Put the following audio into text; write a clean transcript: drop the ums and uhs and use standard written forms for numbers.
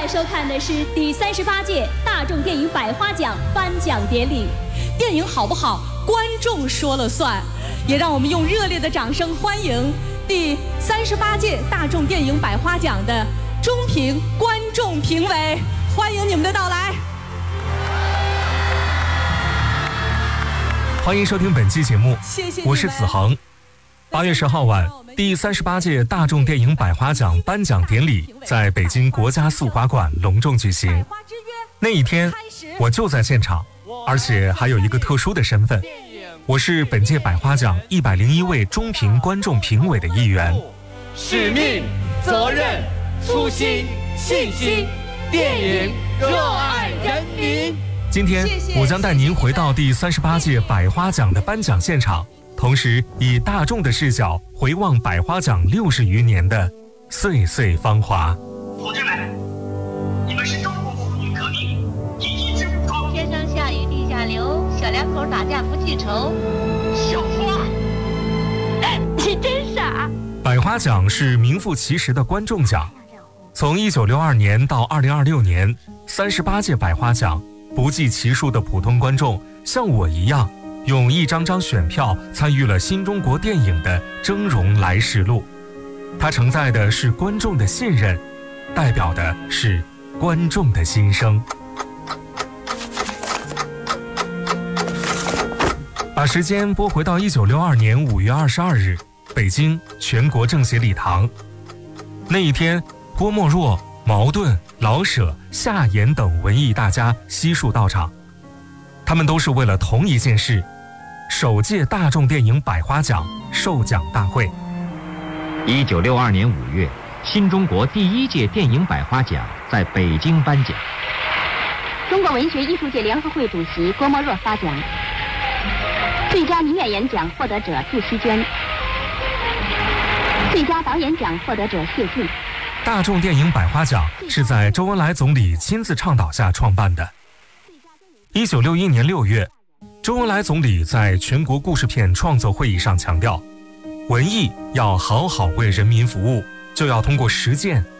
在收看的是第38届大众电影百花奖颁奖典礼。 电影好不好，观众说了算。也让我们用热烈的掌声欢迎第38届大众电影百花奖的中评观众评委，欢迎你们的到来。 欢迎收听本期节目， 谢谢， 我是子恒。8月10号晚，第38届大众电影百花奖颁奖典礼在北京国家速滑馆隆重举行。那一天，我就在现场，而且还有一个特殊的身份，我是本届百花奖101位中评观众评委的一员。 使命、责任、初心、信心，电影热爱人民。 今天我将带您回到第38届百花奖的颁奖现场，同时以大众的视角回望百花奖60余年的岁岁芳华。 同志们，你们是中国妇女革命第一支武装。 天上下雨地下流，小两口打架不记仇。 小花， 你真傻。 百花奖是名副其实的观众奖，从1962年到2026年，38届百花奖不计其数的普通观众像我一样，用一张张选票参与了新中国电影的峥嵘来时路。它承载的是观众的信任，代表的是观众的心声。把时间拨回到1962年5月22日，北京全国政协礼堂。那一天，郭沫若、茅盾、老舍、夏衍等文艺大家悉数到场，他们都是为了同一件事：首届大众电影百花奖授奖大会。 1962年5月，新中国第1届电影百花奖在北京颁奖。 中国文学艺术界联合会主席郭沫若发奖，最佳女演员奖获得者祝希娟，最佳导演奖获得者谢晋。 大众电影百花奖是在周恩来总理亲自倡导下创办的。1961年6月，周恩来总理在全国故事片创作会议上强调，文艺要好好为人民服务，就要通过实践